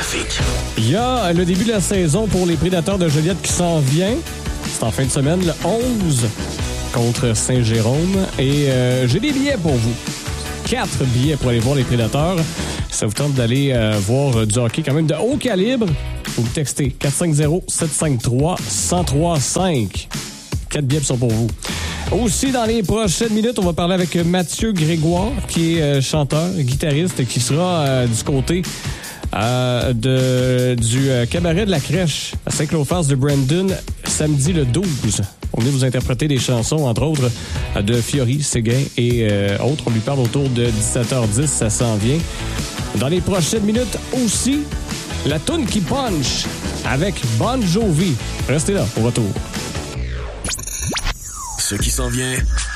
trafic. Il y a le début de la saison pour les Prédateurs de Joliette qui s'en vient. C'est en fin de semaine, le 11 contre Saint-Jérôme. Et j'ai des billets pour vous. 4 billets pour aller voir les Prédateurs. Ça vous tente d'aller voir du hockey quand même de haut calibre. Vous me textez 450-753-1035. 4 billets sont pour vous. Aussi, dans les prochaines minutes, on va parler avec Mathieu Grégoire, qui est chanteur, guitariste, qui sera du côté du cabaret de la crèche à Saint-Claude-Face de Brandon, samedi le 12. On vient vous interpréter des chansons, entre autres, de Fiori, Séguin et autres. On lui parle autour de 17h10, ça s'en vient. Dans les prochaines minutes aussi, la toune qui punch avec Bon Jovi. Restez là, au retour. Ce qui s'en vient